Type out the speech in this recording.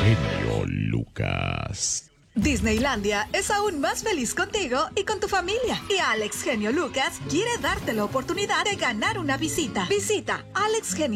Genio Lucas. Disneylandia es aún más feliz contigo y con tu familia. Y Alex Genio Lucas quiere darte la oportunidad de ganar una visita. Visita Alex Genio